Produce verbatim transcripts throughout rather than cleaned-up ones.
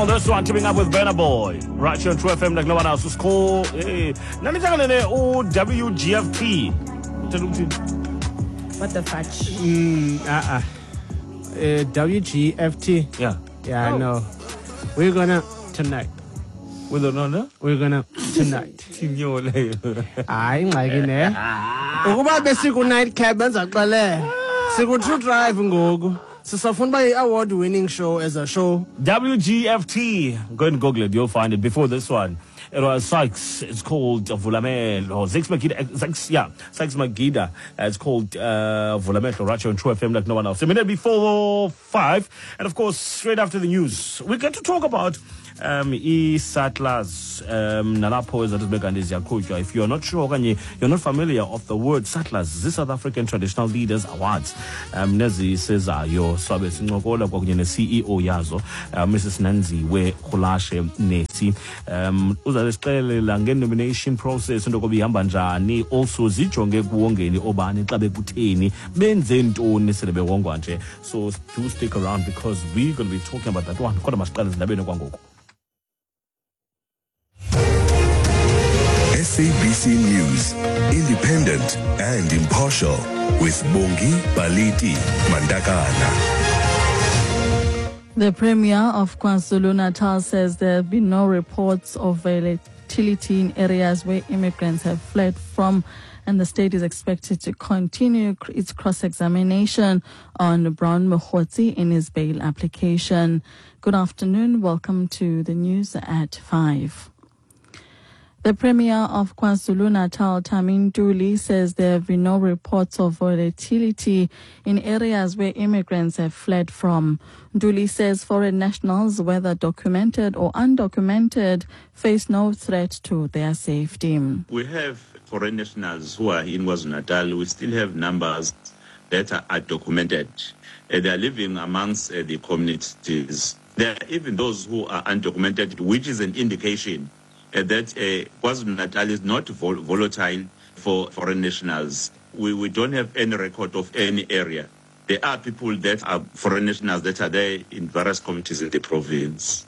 This one teaming up with Burna Boy right here on True F M like no one else. It's called eh, oh, W G F T. What the fudge? Mm, uh-uh. Uh, W G F T. Yeah. Yeah, oh. I know. We're gonna tonight. With another? We're gonna tonight. Hayi ngxaki ne. Ukuba besiku night cab benza qale. Siku true drive ngoku. Sisafuna ba award winning show as a show. W G F T. Go and Google it, you'll find it. Before this one, it was Sykes. It's called Vulamelo. Or Sykes Magida. Sykes, yeah, Sykes Magida. Uh, it's called uh, Vulamelo. Right here on True F M like no one else. A minute before five, and of course, straight after the news, we get to talk about um e-sattlers um nalapho ezatibeka ndiziyaqhutywa. If you're not sure okanye you're not familiar of the word sattlers, this South African Traditional Leaders Awards um nezi sezayo swabe sincokola kwakunye ne-C E O yazo uh, Missus Nanziwe Khulashe Nesi um uzalesixelela nge-nomination process into kobe ihamba njani, also zijonge kuwongeni obani xa bekutheni benze ntoni sele bewongwa nje. So do stick around because we're going to be talking about that one kodwa masiqale zindabeni kwangoku. S A B C News, independent and impartial, with Bongi Baliti Mandakana. The Premier of KwaZulu-Natal says there have been no reports of volatility in areas where immigrants have fled from, and the state is expected to continue its cross-examination on Brown Mokhotsi in his bail application. Good afternoon. Welcome to the news at five. The Premier of KwaZulu-Natal, Tami Ntuli, says there have been no reports of volatility in areas where immigrants have fled from. Ntuli says foreign nationals, whether documented or undocumented, face no threat to their safety. We have foreign nationals who are in KwaZulu-Natal. We still have numbers that are, are documented. Uh, they are living amongst uh, the communities. There are even those who are undocumented, which is an indication Uh, that uh, KwaZulu-Natal is not vol volatile for foreign nationals. We, we don't have any record of any area. There are people that are foreign nationals that are there in various communities in the province.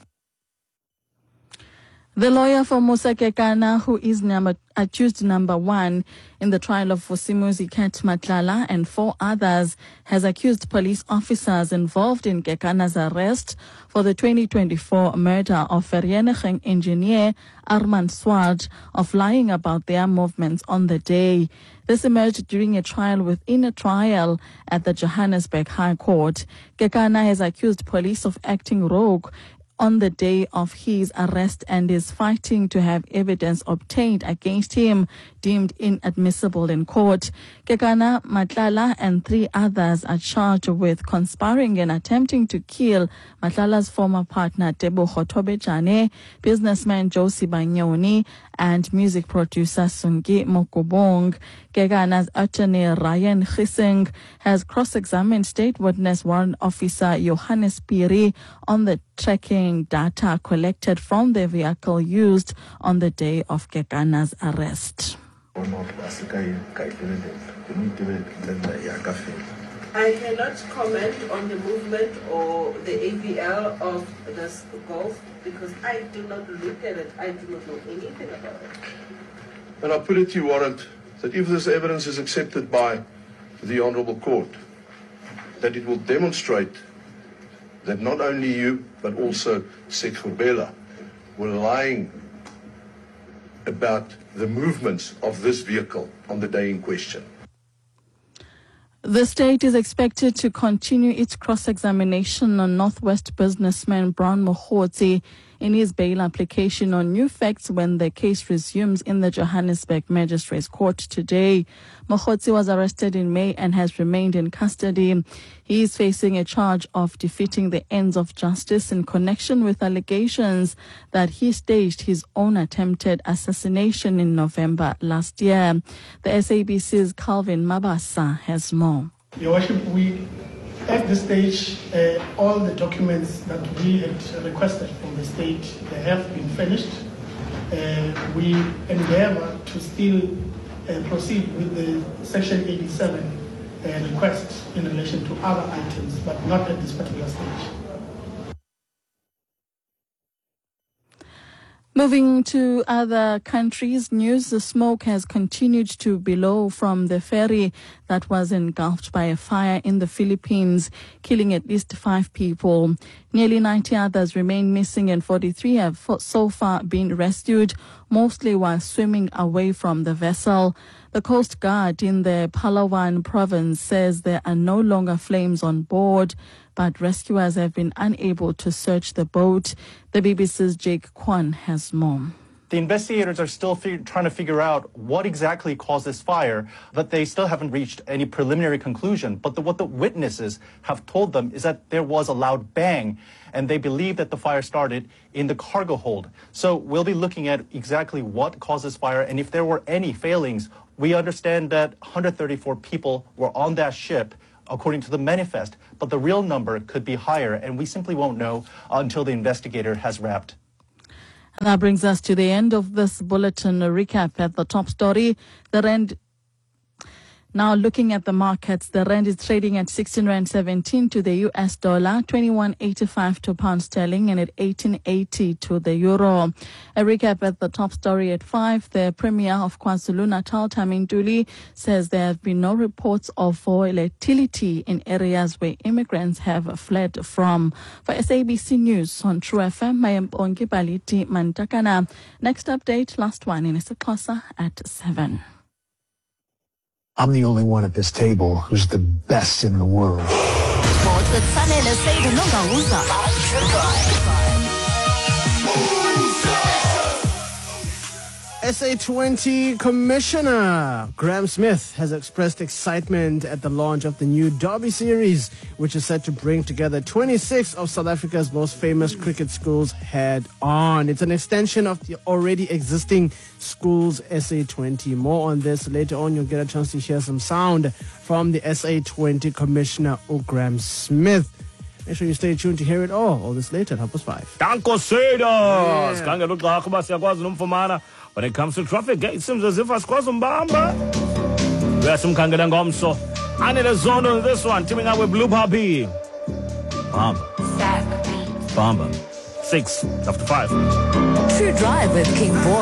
The lawyer for Musa Kekana, who is number, accused number one in the trial of Vusimuzi Ket Matlala and four others, has accused police officers involved in Kekana's arrest for the twenty twenty-four murder of Vereeniging engineer Armand Swart of lying about their movements on the day. This emerged during a trial within a trial at the Johannesburg High Court. Kekana has accused police of acting rogue on the day of his arrest and is fighting to have evidence obtained against him deemed inadmissible in court. Kekana, Matlala and three others are charged with conspiring and attempting to kill Matlala's former partner Tebogo Tobejane, businessman Josie Banyoni, and music producer Sungi Mokobong. Kekana's attorney Ryan Gising has cross-examined state witness warrant officer Johannes Piri on the tracking data collected from the vehicle used on the day of Kekana's arrest. I cannot comment on the movement or the A V L of this golf because I do not look at it. I do not know anything about it. And I put it to you, warrant, that if this evidence is accepted by the Honourable Court, that it will demonstrate that not only you, but also Sekhumbela were lying about the movements of this vehicle on the day in question. The state is expected to continue its cross-examination on Northwest businessman Brown Mokhotsi in his bail application on new facts when the case resumes in the Johannesburg Magistrates Court today. Mokhotsi was arrested in May and has remained in custody. He is facing a charge of defeating the ends of justice in connection with allegations that he staged his own attempted assassination in November last year. The S A B C's Calvin Mabasa has more. Your Worship, we at this stage, uh, all the documents that we had requested from the state, they have been finished. Uh, we endeavor to still uh, proceed with the Section eighty-seven uh, request in relation to other items, but not at this particular stage. Moving to other countries' news, the smoke has continued to billow from the ferry that was engulfed by a fire in the Philippines, killing at least five people. Nearly ninety others remain missing and forty-three have so far been rescued, mostly while swimming away from the vessel. The Coast Guard in the Palawan province says there are no longer flames on board, but rescuers have been unable to search the boat. The B B C's Jake Kwan has more. The investigators are still fig- trying to figure out what exactly caused this fire, but they still haven't reached any preliminary conclusion. But the, what the witnesses have told them is that there was a loud bang, and they believe that the fire started in the cargo hold. So we'll be looking at exactly what caused this fire, and if there were any failings. We understand that one hundred thirty-four people were on that ship, according to the manifest, but the real number could be higher, and we simply won't know until the investigator has wrapped. And that brings us to the end of this bulletin. A recap at the top story. The rand. Now looking at the markets, the rand is trading at sixteen rand seventeen to the U S dollar, twenty-one eighty-five to pound sterling, and at eighteen eighty to the euro. A recap at the top story at five. The Premier of KwaZulu-Natal, Tami Ntuli, says there have been no reports of volatility in areas where immigrants have fled from. For S A B C News on True F M, I am Bongi Baliti Mantakana. Next update, last one in isiXhosa at seven. I'm the only one at this table who's the best in the world. S A twenty Commissioner Graham Smith has expressed excitement at the launch of the new Derby Series, which is set to bring together twenty-six of South Africa's most famous cricket schools head on. It's an extension of the already existing schools S A twenty. More on this later on. You'll get a chance to hear some sound from the S A twenty Commissioner Graham Smith. Make sure you stay tuned to hear it all. All this later at half past five. Danko Seda! Skangela uxhaka siyakwazi nomfumana. When it comes to traffic, it seems as if asikwazi umbamba. Uyasimkhangela ngomso. Anele Zondo in this one, teaming up with Blue Barbie. Bamba. Bamba. Six after five. True Drive with King Boy.